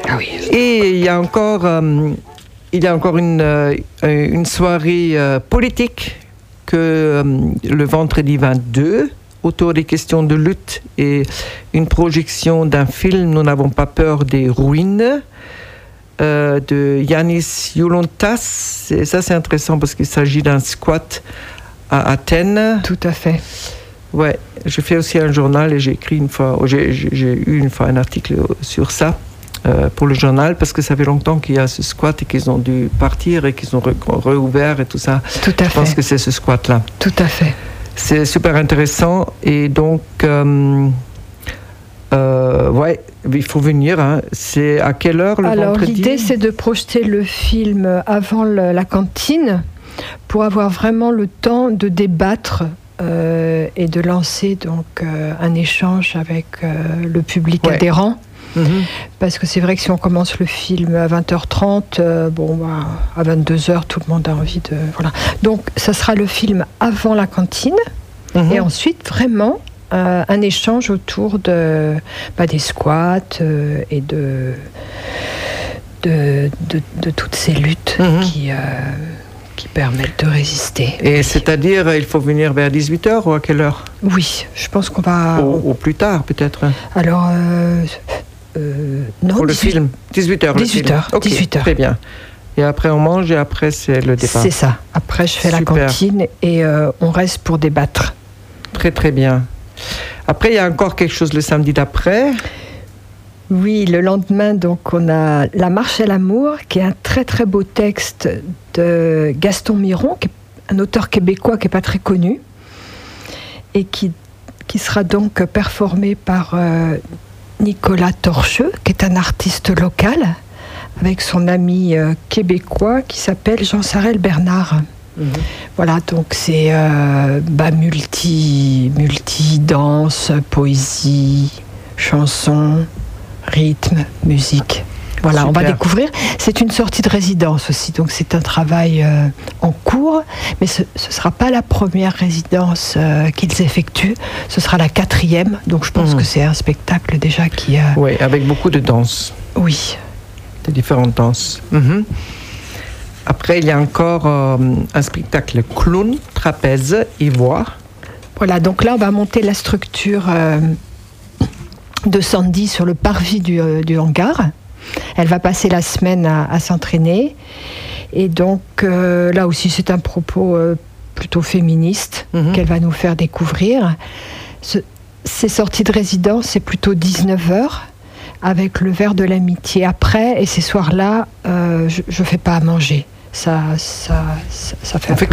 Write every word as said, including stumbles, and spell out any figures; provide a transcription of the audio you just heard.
Ah oui. Et il y a encore, euh, il y a encore une, euh, une soirée euh, politique que euh, le vendredi vingt-deux, autour des questions de lutte et une projection d'un film, Nous n'avons pas peur des ruines, euh, de Yannis Youlontas. Et ça, c'est intéressant parce qu'il s'agit d'un squat à Athènes. Tout à fait. Ouais, je fais aussi un journal et j'ai écrit une fois, j'ai, j'ai eu une fois un article sur ça euh, pour le journal parce que ça fait longtemps qu'il y a ce squat et qu'ils ont dû partir et qu'ils ont re- réouvert et tout ça. Tout à je fait. pense que c'est ce squat-là. Tout à fait. C'est super intéressant et donc, euh, euh, ouais, il faut venir. Hein. C'est à quelle heure le Alors, vendredi ? l'idée, c'est de projeter le film avant le, la cantine pour avoir vraiment le temps de débattre euh, et de lancer donc euh, un échange avec euh, le public ouais. adhérent. Mm-hmm. Parce que c'est vrai que si on commence le film à vingt heures trente, euh, bon, bah, à vingt-deux heures, tout le monde a envie de... Voilà. Donc, ça sera le film avant la cantine. Mm-hmm. Et ensuite, vraiment, euh, un échange autour de, bah, des squats euh, et de, de, de, de toutes ces luttes Mm-hmm. qui, euh, qui permettent de résister. Et c'est-à-dire, il faut venir vers dix-huit heures ou à quelle heure ? Oui, je pense qu'on va... Ou, ou plus tard, peut-être. Alors... Euh, Euh, non, pour le dix-huit film dix-huit heures. dix-huit heures. Okay, dix-huit heures. Très bien. Et après, on mange et après, c'est le départ. C'est ça. Après, je fais Super. la cantine et euh, on reste pour débattre. Très, très bien. Après, il y a encore quelque chose le samedi d'après. Oui, le lendemain, donc, on a La Marche à l'amour, qui est un très, très beau texte de Gaston Miron, qui est un auteur québécois qui n'est pas très connu, et qui, qui sera donc performé par... Euh, Nicolas Torcheux, qui est un artiste local, avec son ami euh, québécois qui s'appelle Jean Sarel Bernard. Mmh. Voilà, donc c'est euh, bah, multi, multi danse, poésie, chanson, rythme, musique. Voilà, super. On va découvrir. C'est une sortie de résidence aussi, donc c'est un travail euh, en cours, mais ce ne sera pas la première résidence euh, qu'ils effectuent, ce sera la quatrième, donc je pense mmh. que c'est un spectacle déjà qui... Euh... Oui, avec beaucoup de danse. Oui. De différentes danses. Mmh. Après, il y a encore euh, un spectacle clown, trapèze et voix. Voilà, donc là, on va monter la structure euh, de Sandy sur le parvis du, euh, du hangar. Elle va passer la semaine à, à s'entraîner. Et donc, euh, là aussi, c'est un propos euh, plutôt féministe mmh. qu'elle va nous faire découvrir. Ce, ces sorties de résidence, c'est plutôt dix-neuf heures, avec le verre de l'amitié après. Et ces soirs-là, euh, je ne fais pas à manger. Ça, ça, ça, ça fait... On fait